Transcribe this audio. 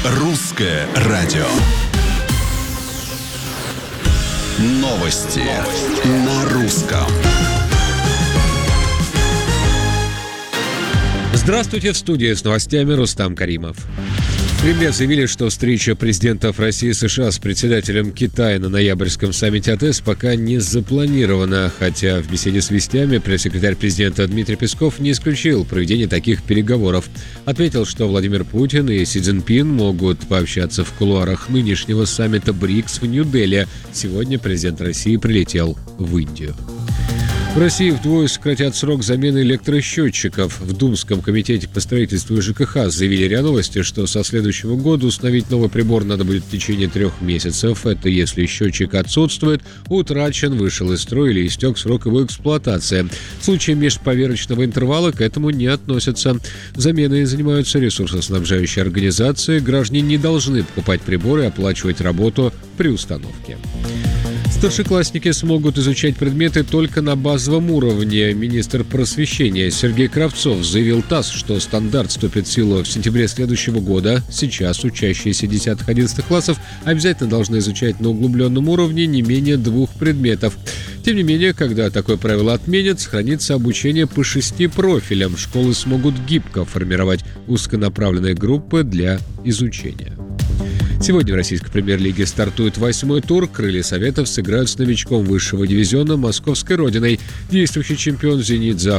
Русское радио. Новости на русском. Здравствуйте, в студии с новостями Рустам Каримов. В Кремле заявили, что встреча президентов России и США с председателем Китая на ноябрьском саммите АТС пока не запланирована, хотя в беседе с вестями пресс-секретарь президента Дмитрий Песков не исключил проведение таких переговоров. Отметил, что Владимир Путин и Си Цзиньпин могут пообщаться в кулуарах нынешнего саммита БРИКС в Нью-Дели. Сегодня президент России прилетел в Индию. В России вдвое сократят срок замены электросчетчиков. В Думском комитете по строительству и ЖКХ заявили РИА Новости, что со следующего года установить новый прибор надо будет в течение 3 месяцев. Это если счетчик отсутствует, утрачен, вышел из строя или истек срок его эксплуатации. В случае межповерочного интервала к этому не относятся. Заменой занимаются ресурсоснабжающие организации. Граждане не должны покупать приборы и оплачивать работу при установке. Старшеклассники смогут изучать предметы только на базовом уровне. Министр просвещения Сергей Кравцов заявил ТАСС, что стандарт вступит в силу в сентябре следующего года. Сейчас учащиеся 10-11 классов обязательно должны изучать на углубленном уровне не менее 2 предметов. Тем не менее, когда такое правило отменят, сохранится обучение по 6 профилям. Школы смогут гибко формировать узконаправленные группы для изучения. Сегодня в российской премьер-лиге стартует 8-й тур. Крылья Советов сыграют с новичком высшего дивизиона Московской Родиной. Действующий чемпион «Зенит» завтра